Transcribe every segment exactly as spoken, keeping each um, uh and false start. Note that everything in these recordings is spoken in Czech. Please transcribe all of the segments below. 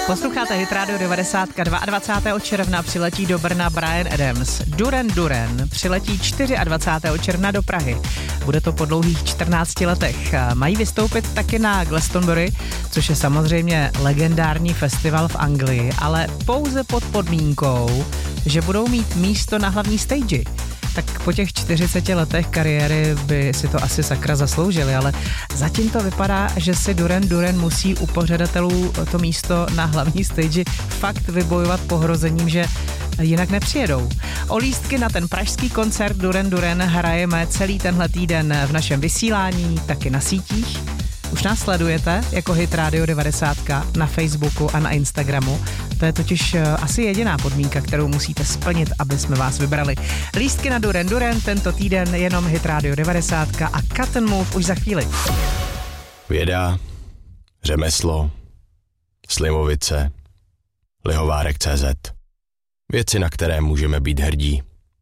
Posloucháte Hit Radio devadesát. dvacátého druhého června přiletí do Brna Bryan Adams. Duran Duran přiletí dvacátého čtvrtého června do Prahy. Bude to po dlouhých čtrnácti letech. Mají vystoupit taky na Glastonbury, což je samozřejmě legendární festival v Anglii, ale pouze pod podmínkou, že budou mít místo na hlavní stage. Tak po těch čtyřiceti letech kariéry by si to asi sakra zasloužili, ale zatím to vypadá, že si Duran Duran musí u pořadatelů to místo na hlavní stage fakt vybojovat pohrozením, že jinak nepřijedou. O lístky na ten pražský koncert Duran Duran hrajeme celý tenhle týden v našem vysílání, taky na sítích. Už nás sledujete jako Hit Radio devadesát na Facebooku a na Instagramu. To je totiž asi jediná podmínka, kterou musíte splnit, aby jsme vás vybrali. Lístky na Duran Duran tento týden jenom Hit Radio devadesát a Cut and Move už za chvíli. Věda, řemeslo, Slimovice, Lihovárek tečka cé zet. Věci, na které můžeme být hrdí.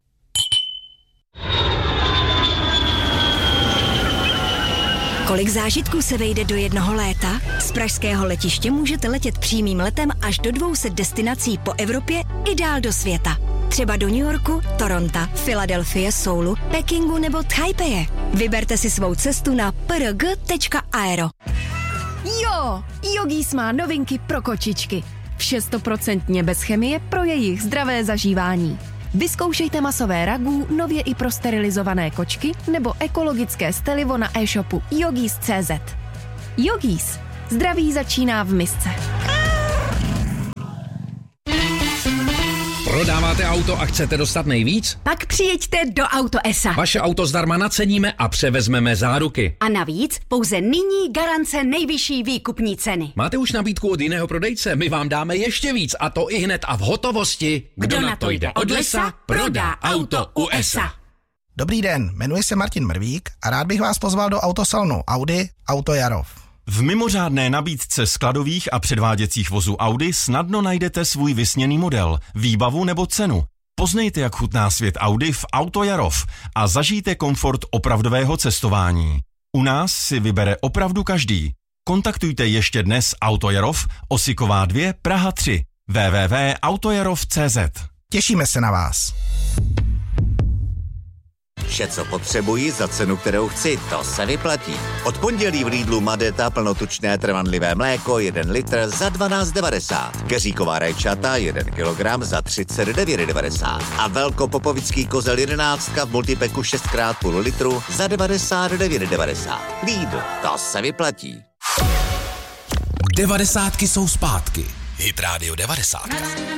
Kolik zážitků se vejde do jednoho léta? Z pražského letiště můžete letět přímým letem až do dvou set destinací po Evropě i dál do světa. Třeba do New Yorku, Toronto, Filadelfie, Soulu, Pekingu nebo Taipeje. Vyberte si svou cestu na p r g tečka aero. Jo, Yogis má novinky pro kočičky. Vše stoprocentně bez chemie pro jejich zdravé zažívání. Vyzkoušejte masové ragu, nově i pro sterilizované kočky nebo ekologické stelivo na e-shopu Yogis tečka cé zet. Yogis. Zdraví začíná v misce. Prodáváte auto a chcete dostat nejvíc? Pak přijeďte do Auto es a. Vaše auto zdarma naceníme a převezmeme záruky. A navíc pouze nyní garance nejvyšší výkupní ceny. Máte už nabídku od jiného prodejce? My vám dáme ještě víc, a to i hned a v hotovosti. Kdo, Kdo na to jde od lesa, prodá auto u es a. Dobrý den, jmenuji se Martin Mrvík a rád bych vás pozval do autosalonu Audi Auto Jarov. V mimořádné nabídce skladových a předváděcích vozů Audi snadno najdete svůj vysněný model, výbavu nebo cenu. Poznejte, jak chutná svět Audi v Auto Jarov a zažijte komfort opravdového cestování. U nás si vybere opravdu každý. Kontaktujte ještě dnes Auto Jarov, Osiková dva, Praha tři, w w w tečka autojarov tečka cé zet. Těšíme se na vás. Vše, co potřebuji za cenu, kterou chci, to se vyplatí. Od pondělí v Lidlu Madeta plnotučné trvanlivé mléko jeden litr za dvanáct devadesát. Keříková rajčata jeden kilogram za třicet devět devadesát. A velkopopovický kozel jedenáctka v multipeku šest krát půl litru za devadesát devět devadesát. Lidl, to se vyplatí. Devadesátky jsou zpátky. Hit Radio devadesát.